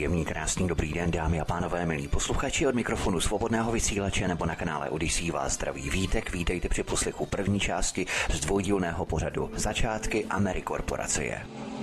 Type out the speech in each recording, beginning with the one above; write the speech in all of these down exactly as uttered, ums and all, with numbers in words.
Příjemný, krásný, dobrý den, dámy a pánové, milí posluchači, od mikrofonu Svobodného vysílače nebo na kanále Odyssey vás zdraví Vítek. Vítejte při poslechu první části z dvoudílného pořadu Začátky Amerikorporacie.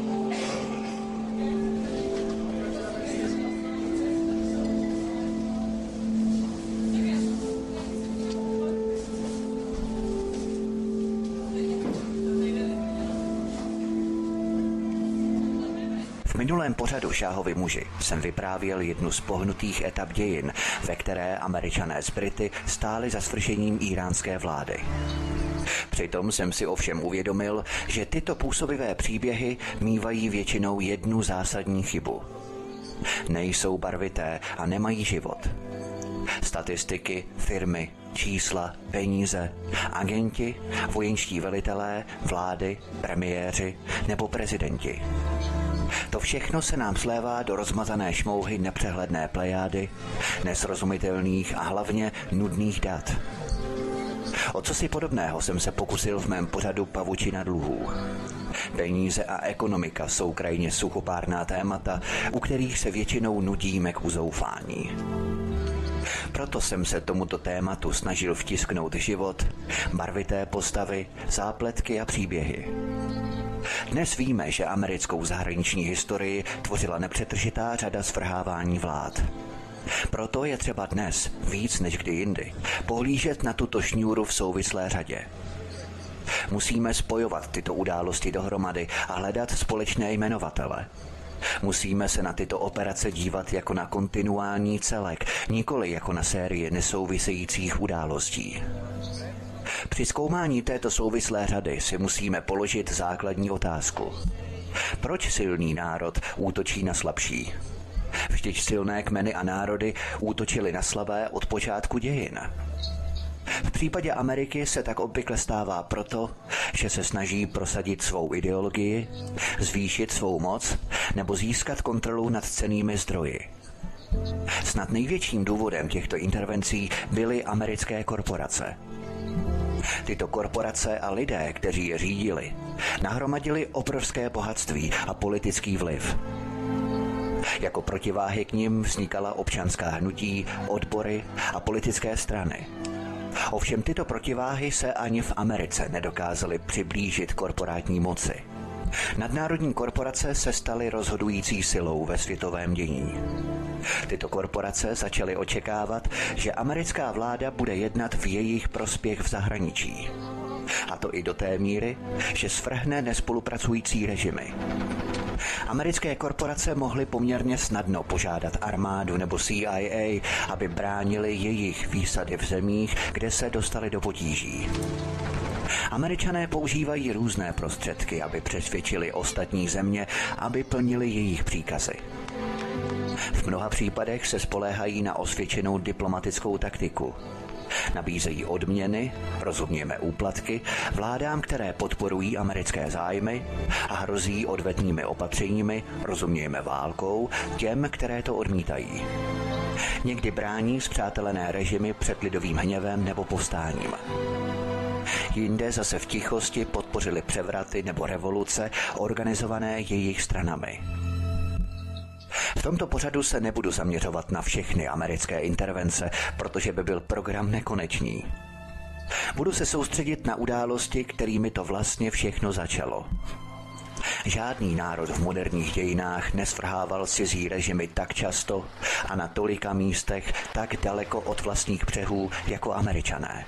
V minulém pořadu Šáhovi muži jsem vyprávěl jednu z pohnutých etap dějin, ve které Američané z Brity stáli za svržením íránské vlády. Přitom jsem si ovšem uvědomil, že tyto působivé příběhy mívají většinou jednu zásadní chybu. Nejsou barvité a nemají život. Statistiky, firmy, čísla, peníze, agenti, vojenští velitelé, vlády, premiéři nebo prezidenti. To všechno se nám slévá do rozmazané šmouhy nepřehledné plejády, nesrozumitelných a hlavně nudných dat. O cosi podobného jsem se pokusil v mém pořadu Pavučina dluhů. Peníze a ekonomika jsou krajně suchopárná témata, u kterých se většinou nudíme k uzoufání. Proto jsem se tomuto tématu snažil vtisknout život, barvité postavy, zápletky a příběhy. Dnes víme, že americkou zahraniční historii tvořila nepřetržitá řada svrhávání vlád. Proto je třeba dnes, víc než kdy jindy, pohlížet na tuto šňůru v souvislé řadě. Musíme spojovat tyto události dohromady a hledat společné jmenovatele. Musíme se na tyto operace dívat jako na kontinuální celek, nikoli jako na sérii nesouvisejících událostí. Při zkoumání této souvislé řady si musíme položit základní otázku. Proč silný národ útočí na slabší? Vždyť silné kmeny a národy útočily na slabé od počátku dějin. V případě Ameriky se tak obvykle stává proto, že se snaží prosadit svou ideologii, zvýšit svou moc nebo získat kontrolu nad cennými zdroji. Snad největším důvodem těchto intervencí byly americké korporace. Tyto korporace a lidé, kteří je řídili, nahromadili obrovské bohatství a politický vliv. Jako protiváhy k nim vznikala občanská hnutí, odbory a politické strany. Ovšem tyto protiváhy se ani v Americe nedokázaly přiblížit korporátní moci. Nadnárodní korporace se staly rozhodující silou ve světovém dění. Tyto korporace začaly očekávat, že americká vláda bude jednat v jejich prospěch v zahraničí. A to i do té míry, že svrhne nespolupracující režimy. Americké korporace mohly poměrně snadno požádat armádu nebo C I A, aby bránili jejich výsady v zemích, kde se dostali do potíží. Američané používají různé prostředky, aby přesvědčili ostatní země, aby plnili jejich příkazy. V mnoha případech se spoléhají na osvědčenou diplomatickou taktiku. Nabízejí odměny, rozumějme úplatky, vládám, které podporují americké zájmy a hrozí odvetnými opatřeními, rozumějme válkou, těm, které to odmítají. Někdy brání spřátelené režimy před lidovým hněvem nebo povstáním. Jinde zase v tichosti podpořili převraty nebo revoluce organizované jejich stranami. V tomto pořadu se nebudu zaměřovat na všechny americké intervence, protože by byl program nekonečný. Budu se soustředit na události, kterými to vlastně všechno začalo. Žádný národ v moderních dějinách nesvrhával cizí režimy tak často a na tolika místech tak daleko od vlastních břehů jako Američané.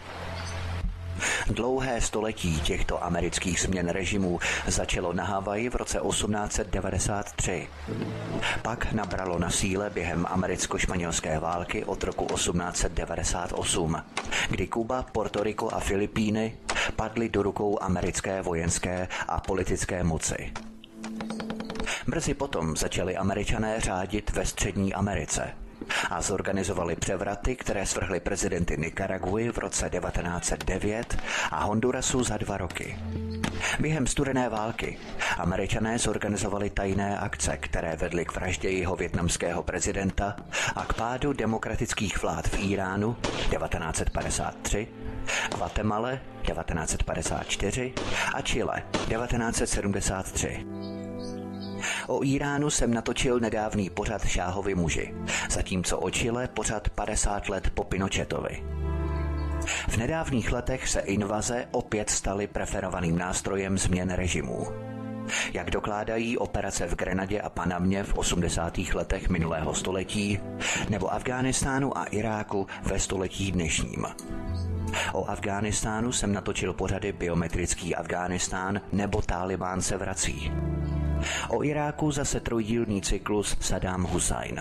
Dlouhé století těchto amerických změn režimů začalo na Havaji v roce osmnáct set devadesát tři. Pak nabralo na síle během americko-španělské války od roku osmnáct set devadesát osm, kdy Kuba, Portoriko a Filipíny padly do rukou americké vojenské a politické moci. Brzy potom začali Američané řádit ve Střední Americe a zorganizovali převraty, které svrhly prezidenty Nikaraguy v roce devatenáct set devět a Hondurasu za dva roky. Během studené války Američané zorganizovali tajné akce, které vedly k vraždě jeho vietnamského prezidenta a k pádu demokratických vlád v Iránu devatenáct set padesát tři, Guatemale devatenáct set padesát čtyři a Chile devatenáct set sedmdesát tři. O Íránu jsem natočil nedávný pořad Šáhovi muži, zatímco o Chile pořad padesát let po Pinochetovi. V nedávných letech se invaze opět staly preferovaným nástrojem změn režimů. Jak dokládají operace v Grenadě a Panamě v osmdesátých letech minulého století nebo Afghánistánu a Iráku ve století dnešním. O Afghánistánu jsem natočil pořady Biometrický Afghánistán nebo Tálibán se vrací. O Iráku zase trojdílný cyklus Saddam Husajn.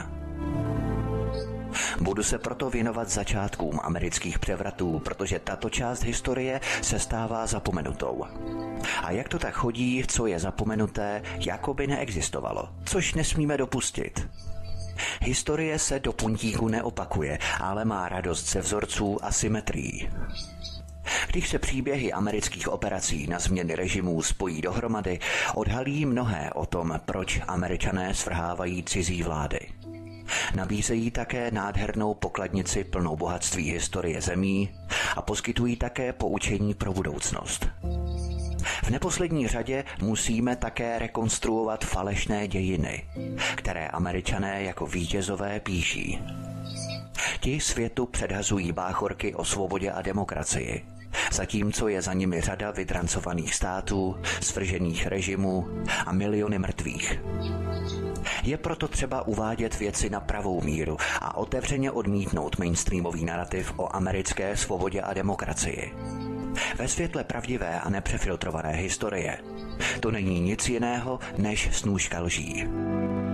Budu se proto věnovat začátkům amerických převratů, protože tato část historie se stává zapomenutou. A jak to tak chodí, co je zapomenuté, jako by neexistovalo, což nesmíme dopustit. Historie se do puntíku neopakuje, ale má radost ze vzorců a symetrií. Když se příběhy amerických operací na změny režimů spojí dohromady, odhalí mnohé o tom, proč Američané svrhávají cizí vlády. Nabízejí také nádhernou pokladnici plnou bohatství historie zemí a poskytují také poučení pro budoucnost. V neposlední řadě musíme také rekonstruovat falešné dějiny, které Američané jako vítězové píší. Ti světu předhazují báchorky o svobodě a demokracii, zatímco je za nimi řada vydrancovaných států, svržených režimů a miliony mrtvých. Je proto třeba uvádět věci na pravou míru a otevřeně odmítnout mainstreamový narrativ o americké svobodě a demokracii. Ve světle pravdivé a nepřefiltrované historie to není nic jiného než snůška lží.